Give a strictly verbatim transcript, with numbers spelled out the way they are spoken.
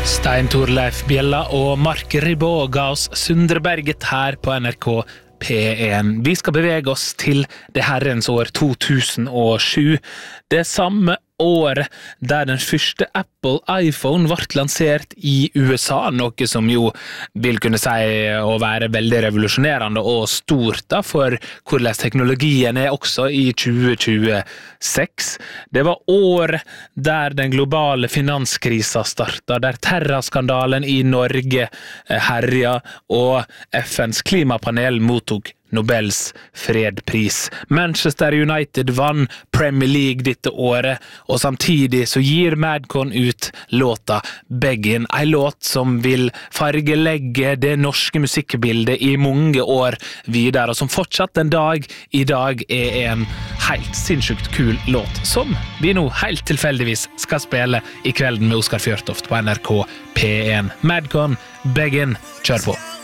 Stein Torleif Bjella og Mark Ribot ga oss Sundreberget her på N R K P en. Vi skal bevege oss til det herrens år to tusen og sju. Det samme året der den første Apple iPhone ble lansert i U S A, noe som jo vil kunne si å være veldig revolusjonerende og stort da, for hvordan teknologien er også i tjue tjueseks. Det var år der den globale finanskrisa startet, der Terra-skandalen i Norge herja, og F N's klimapanel mottok Nobels fredpris. Manchester United vann Premier League dette året, og samtidig så gir Madcon ut låta Beggin, en låt som vil fargelegge det norske musikkbildet i mange år videre, og som fortsatt en dag i dag er en helt sinnssykt kul låt, som vi nå helt tilfeldigvis skal spille i kvelden med Oskar Fjørtoft på N R K P en. Madcon, Beggin, kjør på!